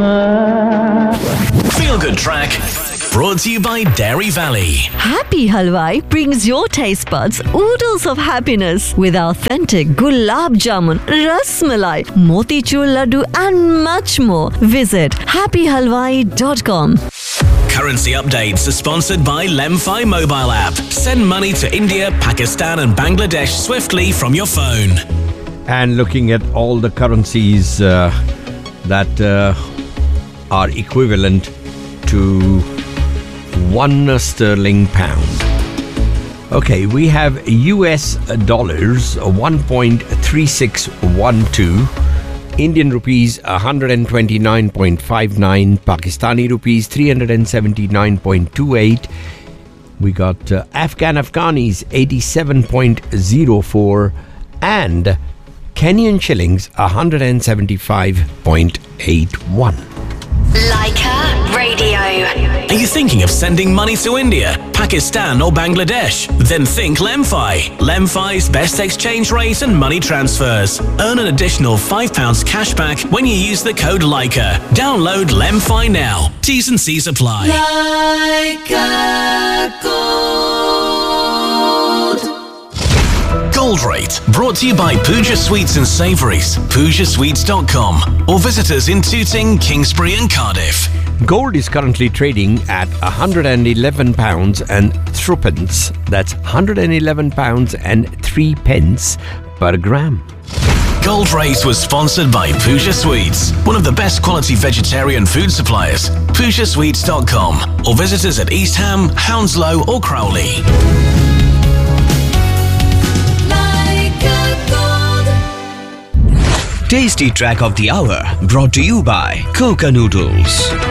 Feel Good Track, brought to you by Dairy Valley. Happy Halwai brings your taste buds oodles of happiness with authentic gulab jamun, ras malai, motichur laddu and much more. Visit happyhalwai.com. Currency updates are sponsored by Lemfi mobile app. Send money to India, Pakistan and Bangladesh swiftly from your phone. And looking at all the currencies that are equivalent to 1 sterling pound. Okay, we have US dollars 1.3612, Indian rupees 129.59, Pakistani rupees 379.28. We got Afghan Afghanis 87.04 and Kenyan shillings 175.81. Leica Radio. Are you thinking of sending money to India, Pakistan or Bangladesh? Then think Lemfi. Lemfi's best exchange rate and money transfers. Earn an additional £5 cashback when you use the code Leica. Download Lemfi now. T's and C's apply. Leica Gold. Gold Rate, brought to you by Pooja Sweets and Savouries, PoojaSweets.com, or visit us in Tooting, Kingsbury and Cardiff. Gold is currently trading at £111 and threepence. That's £111 and 3 pence per gram. Gold Rate was sponsored by Pooja Sweets, one of the best quality vegetarian food suppliers. PoojaSweets.com, or visit us at East Ham, Hounslow or Crowley. Tasty Track of the Hour, brought to you by Coca Noodles.